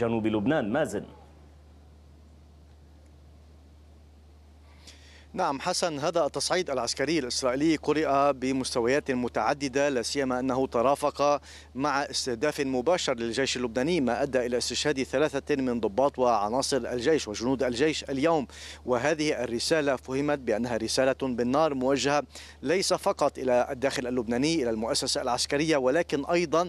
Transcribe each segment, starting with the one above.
جنوب لبنان. مازن. نعم حسن، هذا التصعيد العسكري الإسرائيلي قرئ بمستويات متعددة، لا سيما أنه ترافق مع استهداف مباشر للجيش اللبناني، ما أدى إلى استشهاد 3 من ضباط وعناصر الجيش وجنود الجيش اليوم. وهذه الرسالة فهمت بأنها رسالة بالنار موجهة ليس فقط إلى الداخل اللبناني إلى المؤسسة العسكرية، ولكن أيضا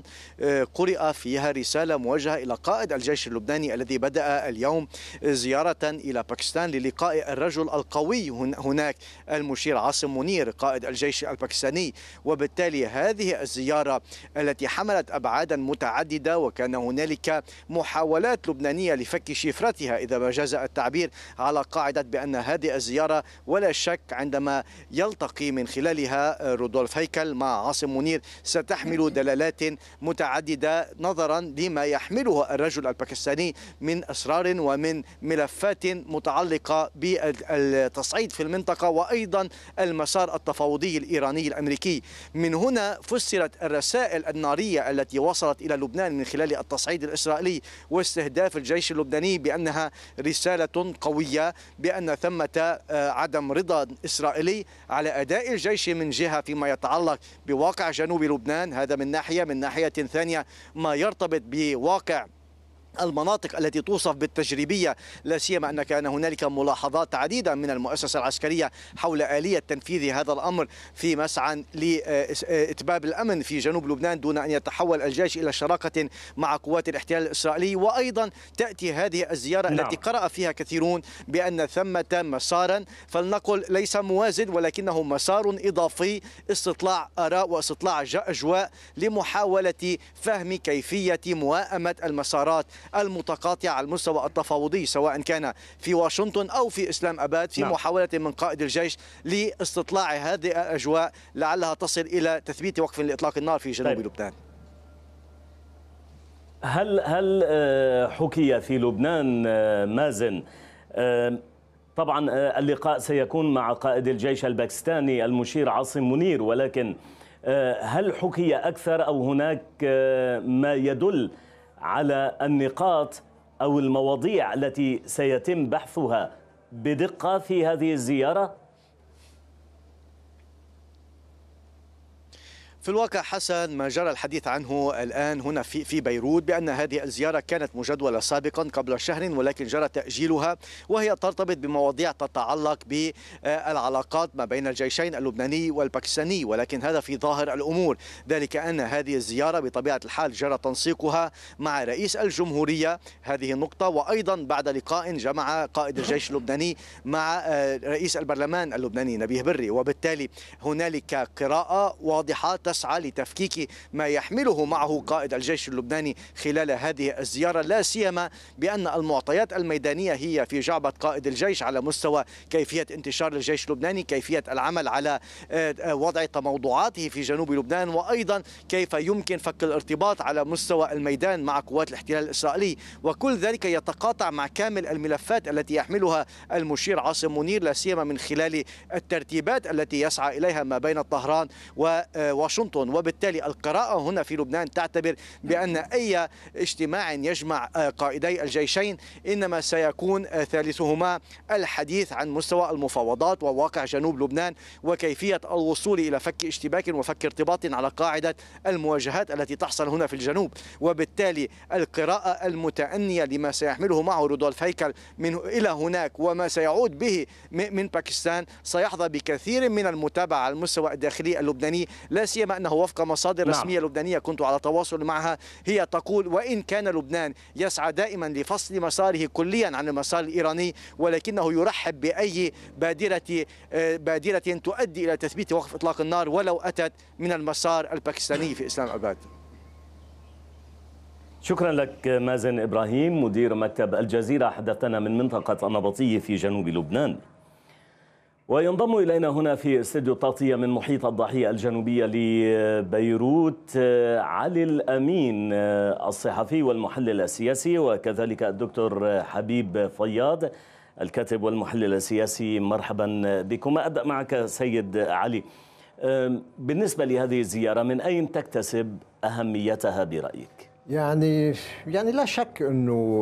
قرئ فيها رسالة موجهة إلى قائد الجيش اللبناني الذي بدأ اليوم زيارة إلى باكستان للقاء الرجل القوي هناك، المشير عاصم منير قائد الجيش الباكستاني. وبالتالي هذه الزيارة التي حملت أبعادا متعددة، وكان هنالك محاولات لبنانية لفك شفرتها إذا ما جاز التعبير، على قاعدة بأن هذه الزيارة ولا شك عندما يلتقي من خلالها رودولف هيكل مع عاصم منير ستحمل دلالات متعددة نظرا لما يحمله الرجل الباكستاني من أسرار ومن ملفات متعلقة بالتصعيد في المنطقة، وأيضا المسار التفاوضي الإيراني الأمريكي. من هنا فسرت الرسائل النارية التي وصلت إلى لبنان من خلال التصعيد الإسرائيلي واستهداف الجيش اللبناني بأنها رسالة قوية، بأن ثمة عدم رضا إسرائيلي على أداء الجيش من جهة فيما يتعلق بواقع جنوب لبنان، هذا من ناحية. من ناحية ثانية ما يرتبط بواقع المناطق التي توصف بالتجريبية، لا سيما أن كان هنالك ملاحظات عديدة من المؤسسة العسكرية حول آلية تنفيذ هذا الأمر في مسعى لإتباب الأمن في جنوب لبنان دون أن يتحول الجيش إلى شراكة مع قوات الاحتلال الإسرائيلي. وأيضا تأتي هذه الزيارة التي قرأ فيها كثيرون بأن ثمة مسارا، فلنقل ليس موازن ولكنه مسار إضافي، استطلاع آراء واستطلاع أجواء لمحاولة فهم كيفية موائمة المسارات المتقاطعة على المستوى التفاوضي، سواء كان في واشنطن أو في إسلام أباد، في محاولة من قائد الجيش لاستطلاع هذه الأجواء لعلها تصل إلى تثبيت وقف لإطلاق النار في جنوب لبنان. هل حكي في لبنان مازن؟ طبعا اللقاء سيكون مع قائد الجيش الباكستاني المشير عاصم منير، ولكن هل حكي أكثر أو هناك ما يدل على النقاط أو المواضيع التي سيتم بحثها بدقة في هذه الزيارة؟ في الواقع حسن ما جرى الحديث عنه الآن هنا في بيروت بأن هذه الزيارة كانت مجدولة سابقا قبل شهر، ولكن جرى تأجيلها، وهي ترتبط بمواضيع تتعلق بالعلاقات ما بين الجيشين اللبناني والباكستاني. ولكن هذا في ظاهر الأمور، ذلك أن هذه الزيارة بطبيعة الحال جرى تنسيقها مع رئيس الجمهورية، هذه النقطة، وأيضا بعد لقاء جمع قائد الجيش اللبناني مع رئيس البرلمان اللبناني نبيه بري. وبالتالي هنالك قراءة واضحة تسعى لتفكيك ما يحمله معه قائد الجيش اللبناني خلال هذه الزيارة، لا سيما بأن المعطيات الميدانية هي في جعبة قائد الجيش على مستوى كيفية انتشار الجيش اللبناني، كيفية العمل على وضع تموضعاته في جنوب لبنان، وأيضا كيف يمكن فك الارتباط على مستوى الميدان مع قوات الاحتلال الإسرائيلي. وكل ذلك يتقاطع مع كامل الملفات التي يحملها المشير عاصم منير، لا سيما من خلال الترتيبات التي يسعى إليها ما بين طهران وواشنطن. وبالتالي القراءة هنا في لبنان تعتبر بأن أي اجتماع يجمع قائدي الجيشين إنما سيكون ثالثهما الحديث عن مستوى المفاوضات وواقع جنوب لبنان وكيفية الوصول إلى فك اشتباك وفك ارتباط على قاعدة المواجهات التي تحصل هنا في الجنوب. وبالتالي القراءة المتأنية لما سيحمله معه رودولف هيكل من إلى هناك وما سيعود به من باكستان سيحظى بكثير من المتابعة على المستوى الداخلي اللبناني، لا سيما أنه وفق مصادر رسمية لبنانية كنت على تواصل معها، هي تقول وإن كان لبنان يسعى دائما لفصل مساره كليا عن المسار الإيراني، ولكنه يرحب بأي بادرة تؤدي إلى تثبيت وقف إطلاق النار ولو أتت من المسار الباكستاني في إسلام أباد. شكرا لك مازن إبراهيم مدير مكتب الجزيرة، حدثنا من منطقة النبطية في جنوب لبنان. وينضم إلينا هنا في استديو التغطية من محيط الضاحية الجنوبية لبيروت علي الأمين الصحفي والمحلل السياسي، وكذلك الدكتور حبيب فياض الكاتب والمحلل السياسي. مرحبا بكم. أبدأ معك سيد علي، بالنسبة لهذه الزيارة من أين تكتسب أهميتها برأيك؟ يعني لا شك أنه